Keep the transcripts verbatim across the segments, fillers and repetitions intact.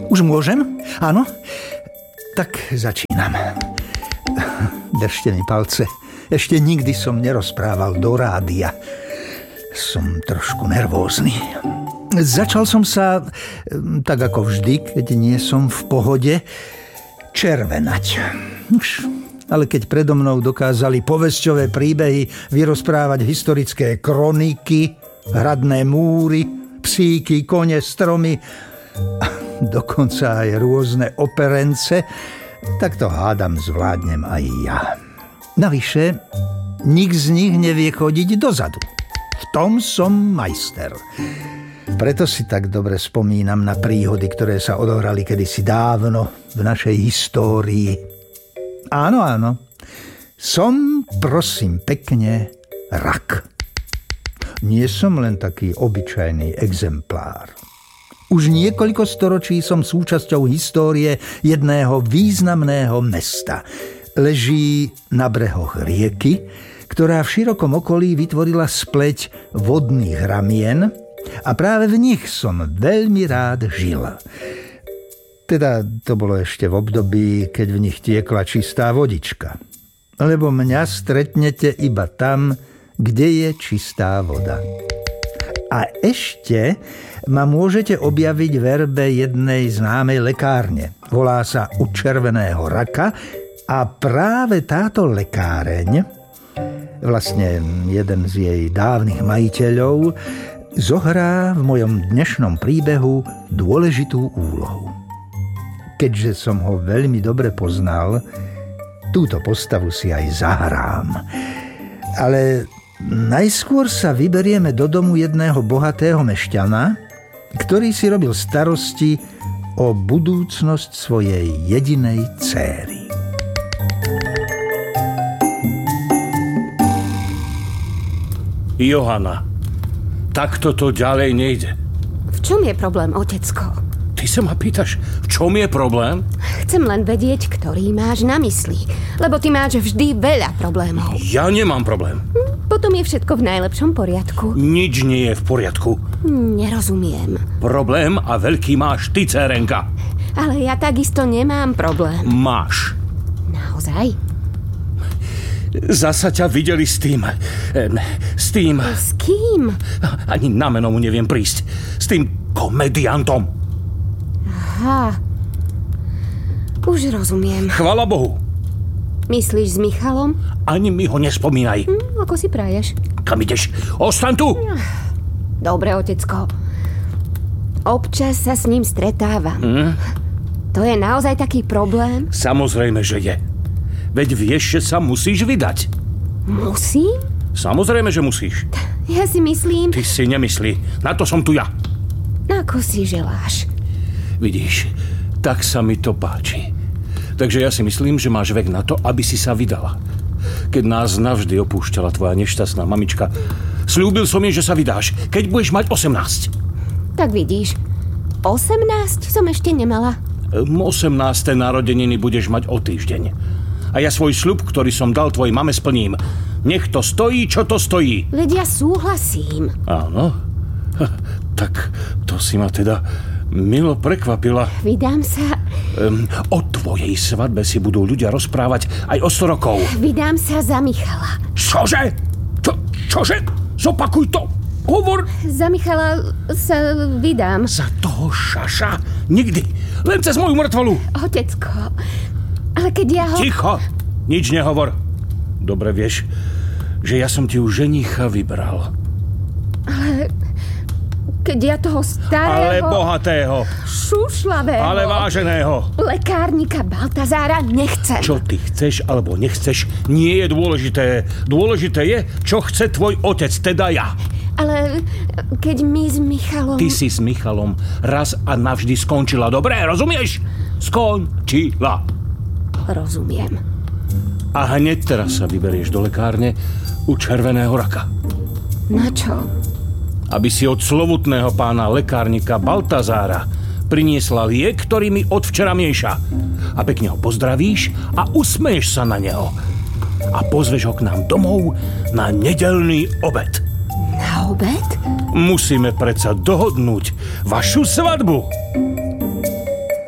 Už môžem? Áno? Tak začínam. Držte mi palce. Ešte nikdy som nerozprával do rádia. Som trošku nervózny. Začal som sa, tak ako vždy, keď nie som v pohode, červenať. Ale keď predo mnou dokázali povesťové príbehy vyrozprávať historické kroniky, hradné múry, psíky, kone, stromy, dokonca aj rôzne operence, tak to hádam zvládnem aj ja. Navyše, nik z nich nevie chodiť dozadu. V tom som majster. Preto si tak dobre spomínam na príhody, ktoré sa odohrali kedysi dávno v našej histórii. Áno, áno. Som, prosím pekne, rak. Nie som len taký obyčajný exemplár. Už niekoľko storočí som súčasťou histórie jedného významného mesta. Leží na brehoch rieky, ktorá v širokom okolí vytvorila spleť vodných ramien a práve v nich som veľmi rád žil. Teda to bolo ešte v období, keď v nich tiekla čistá vodička. Lebo mňa stretnete iba tam, kde je čistá voda. A ešte ma môžete objaviť v erbe jednej známej lekárne. Volá sa U červeného raka a práve táto lekáreň, vlastne jeden z jej dávnych majiteľov, zohrá v mojom dnešnom príbehu dôležitú úlohu. Keďže som ho veľmi dobre poznal, túto postavu si aj zahrám. Ale najskôr sa vyberieme do domu jedného bohatého mešťana, ktorý si robil starosti o budúcnosť svojej jedinej dcéry. Johana, takto to ďalej nejde. V čom je problém, otecko? Ty sa ma pýtaš, v čom je problém? Chcem len vedieť, ktorý máš na mysli, lebo ty máš vždy veľa problémov. Ja nemám problém. Hm, potom je všetko v najlepšom poriadku. Nič nie je v poriadku. Hm, nerozumiem. Problém a veľký máš ty, dcérenka. Ale ja takisto nemám problém. Máš. Naozaj? Zasa ťa videli s tým... S tým... S kým? Ani na meno mu neviem prísť. S tým komediantom. Aha. Už rozumiem. Chvala Bohu. Myslíš s Michalom? Ani mi ho nespomínaj. Hm, ako si praješ? Kam ideš? Ostaň tu! Dobre, otecko. Občas sa s ním stretávam. Hm? To je naozaj taký problém? Samozrejme, že je. Veď vieš, že sa musíš vydať. Musím? Samozrejme, že musíš. Ja si myslím... Ty si nemyslí. Na to som tu ja. Ako si želáš. Vidíš, tak sa mi to páči. Takže ja si myslím, že máš vek na to, aby si sa vydala. Keď nás navždy opúšťala tvoja nešťastná mamička, sľúbil som jej, že sa vydáš, keď budeš mať osemnásť. Tak vidíš, osemnásť som ešte nemala. osemnáste narodeniny budeš mať o týždeň. A ja svoj sľub, ktorý som dal tvojej mame, splním. Nech to stojí, čo to stojí. Veď ja súhlasím. Áno? Tak to si ma teda milo prekvapila. Vydám sa... Um, o tvojej svadbe si budú ľudia rozprávať aj o sto rokov. Vydám sa za Michala. Čože? Čo, čože? Zopakuj to. Hovor. Za Michala sa vydám. Za toho šaša? Nikdy. Len cez moju mŕtvolu. Otecko, ale keď ja ho... Ticho. Nič nehovor. Dobre vieš, že ja som ti už ženicha vybral. Ale... Keď ja toho starého... Ale bohatého. Šušľavého. Ale váženého. Lekárnika Baltazára nechcem. Čo ty chceš alebo nechceš, nie je dôležité. Dôležité je, čo chce tvoj otec, teda ja. Ale keď my s Michalom... Ty si s Michalom raz a navždy skončila. Dobre, rozumieš? Skončila. Rozumiem. A hneď teraz sa vyberieš do lekárne U červeného raka. Na čo? Aby si od slovutného pána lekárnika Baltazára priniesla liek, ktorý mi od včera mieša. A pekne ho pozdravíš a usmeješ sa na neho. A pozveš ho k nám domov na nedeľný obed. Na obed? Musíme predsa dohodnúť vašu svadbu.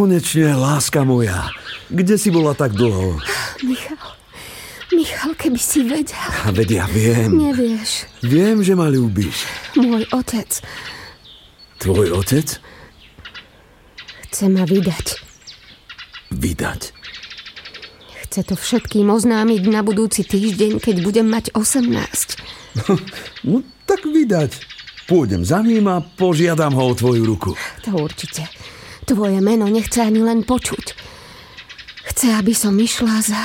Konečne, láska moja. Kde si bola tak dlho? Michal, Michal, keby si vedel. Veď ja viem. Nevieš. Viem, že ma ľúbiš. Môj otec. Tvoj otec? Chce ma vydať. Vydať? Chce to všetkým oznámiť na budúci týždeň, keď budem mať osemnásť. No, tak vydať. Pôjdem za ním a požiadam ho o tvoju ruku. To určite. Tvoje meno nechce ani len počuť. Chce, aby som išla za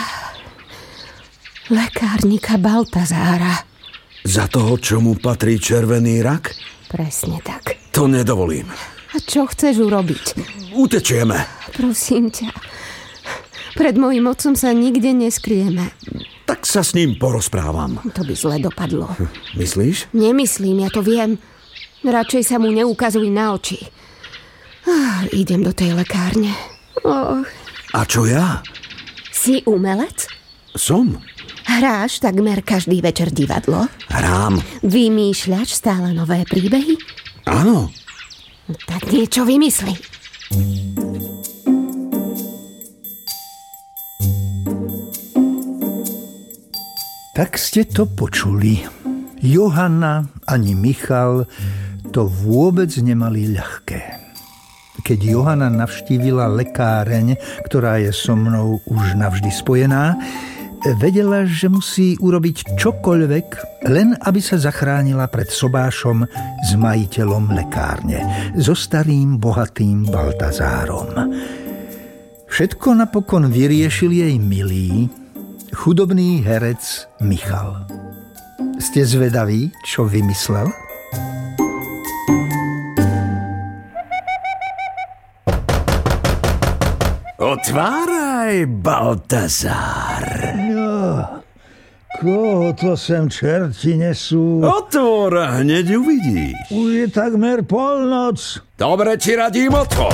lekárnika Baltazára. Za toho, čo mu patrí červený rak? Presne tak. To nedovolím. A čo chceš urobiť? Utečieme. Prosím ťa. Pred mojím otcom sa nikde neskrieme. Tak sa s ním porozprávam. To by zle dopadlo. Myslíš? Nemyslím, ja to viem. Radšej sa mu neukazuj na oči. Ah, idem do tej lekárne. Oh. A čo ja? Si umelec? Som. Hráš takmer každý večer divadlo? Hrám. Vymýšľaš stále nové príbehy? Áno. Tak niečo vymysli. Tak ste to počuli. Johana ani Michal to vôbec nemali ľahké. Keď Johana navštívila lekáreň, ktorá je so mnou už navždy spojená, vedela, že musí urobiť čokoľvek, len aby sa zachránila pred sobášom s majiteľom lekárne, so starým bohatým Baltazárom. Všetko napokon vyriešil jej milý, chudobný herec Michal. Ste zvedaví, čo vymyslel? Otváraj, Baltazár. No, koho to sem čerti nesú? Otvor, hneď uvidíš. Už je takmer polnoc. Dobre ti radím, otvor.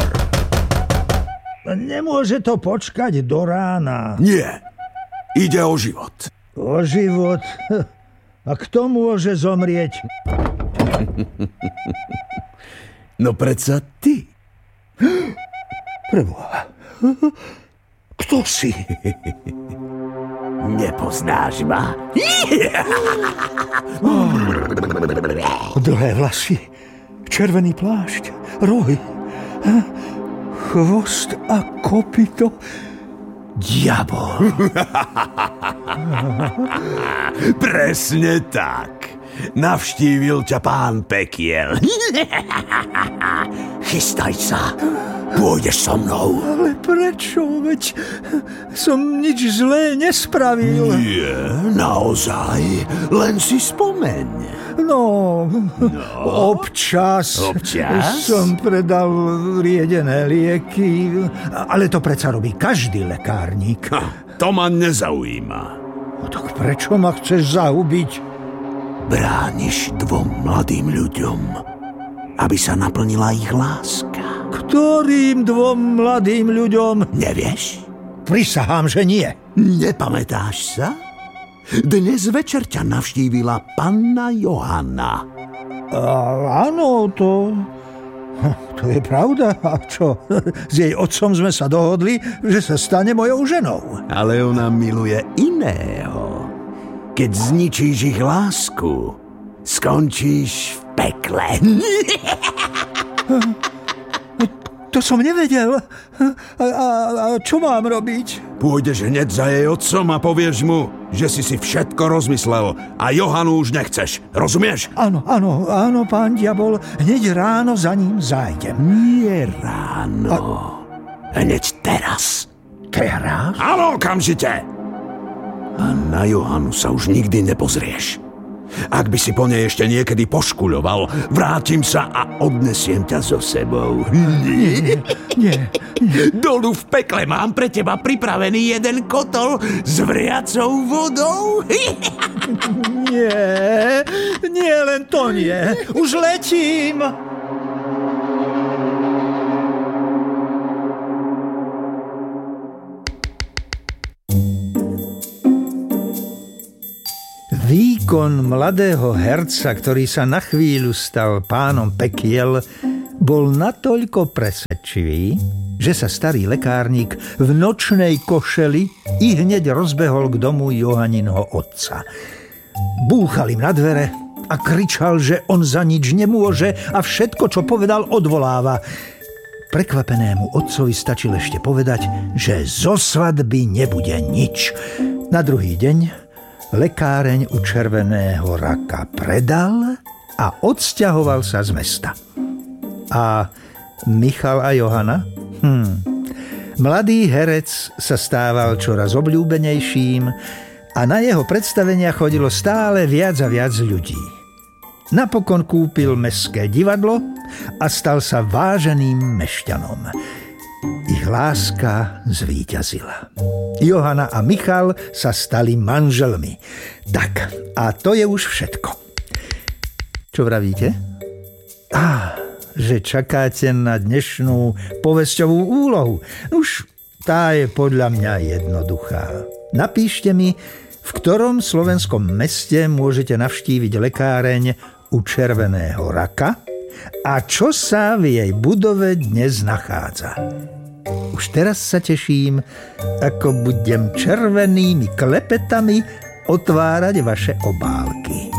Nemôže to počkať do rána. Nie, ide o život. O život? A kto môže zomrieť? No predsa ty. Preboha. Kto si? Nepoznáš ma? Dlhé vlasy, červený plášť, rohy, chvost a kopyto. Diabol. Presne tak. Navštívil ťa pán Pekiel. Chystaj sa. Pôjdeš so mnou. Ale prečo? Veď som nič zlé nespravil. Nie, naozaj. Len si spomeň. No, no občas, občas som predal riedené lieky, ale to predsa robí každý lekárnik. Ha, to ma nezaujíma. No tak prečo ma chceš zahubiť? Brániš dvom mladým ľuďom, aby sa naplnila ich láska. Ktorým dvom mladým ľuďom? Nevieš? Prisahám, že nie. Nepamätáš sa? Dnes večer ťa navštívila panna Johana. A, áno, to... To je pravda. A čo? S jej otcom sme sa dohodli, že sa stane mojou ženou. Ale ona miluje iného. Keď zničíš ich lásku, skončíš v pekle. To som nevedel. A, a, a čo mám robiť? Pôjdeš hneď za jej otcom a povieš mu, že si si všetko rozmyslel a Johanu už nechceš. Rozumieš? Áno, áno, áno, pán diabol. Hneď ráno za ním zájdem. Nie ráno. A... Hneď teraz. Teraz? Áno, okamžite. A na Johanu sa už nikdy nepozrieš. Ak by si po nej ešte niekedy poškuľoval, vrátim sa a odnesiem ťa so sebou. Nie, nie, nie. Dolu v pekle mám pre teba pripravený jeden kotol s vriacou vodou. Nie, nie, len to nie. Už letím. Výkon mladého herca, ktorý sa na chvíľu stal pánom Pekiel, bol natoľko presvedčivý, že sa starý lekárnik v nočnej košeli i hneď rozbehol k domu Johaninho otca. Búchal im na dvere a kričal, že on za nič nemôže a všetko, čo povedal, odvoláva. Prekvapenému otcovi stačil ešte povedať, že zo svadby nebude nič. Na druhý deň lekáreň u Červeného raka predal a odsťahoval sa z mesta. A Michal a Johana? Hm. Mladý herec sa stával čoraz obľúbenejším a na jeho predstavenia chodilo stále viac a viac ľudí. Napokon kúpil mestské divadlo a stal sa váženým mešťanom. Ich láska zvíťazila. Johana a Michal sa stali manželmi. Tak, a to je už všetko. Čo vravíte? Á, že čakáte na dnešnú povesťovú úlohu. Už tá je podľa mňa jednoduchá. Napíšte mi, v ktorom slovenskom meste môžete navštíviť lekáreň u Červeného raka a čo sa v jej budove dnes nachádza. Už teraz sa teším, ako budem červenými klepetami otvárať vaše obálky.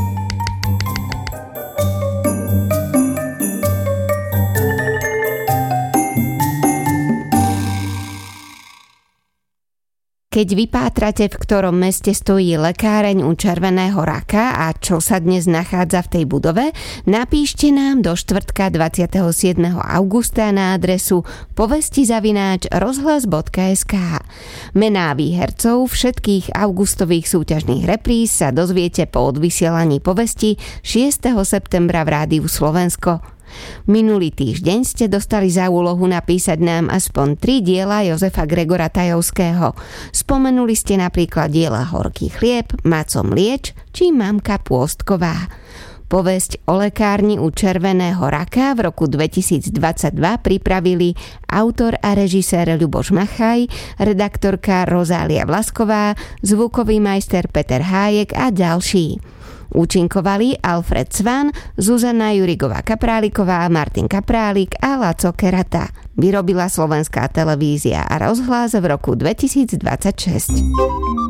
Keď vypátrate, v ktorom meste stojí lekáreň u Červeného raka a čo sa dnes nachádza v tej budove, napíšte nám do štvrtka dvadsiateho siedmeho augusta na adresu povesti zavináč rozhlas bodka es ká. Mená výhercov všetkých augustových súťažných repríz sa dozviete po odvysielaní povesti šiesteho septembra v Rádiu Slovensko. Minulý týždeň ste dostali za úlohu napísať nám aspoň tri diela Jozefa Gregora Tajovského. Spomenuli ste napríklad diela Horký chlieb, Maco mlieč či Mamka Pôstková. Povesť o lekárni u Červeného raka v roku dvetisícdvadsaťdva pripravili autor a režisér Ľuboš Machaj, redaktorka Rozália Vlasková, zvukový majster Peter Hájek a ďalší. Účinkovali Alfred Cvan, Zuzana Jurigová-Kapráliková, Martin Kaprálik a Laco Kerata. Vyrobila Slovenská televízia a rozhlas v roku dvetisícdvadsaťšesť.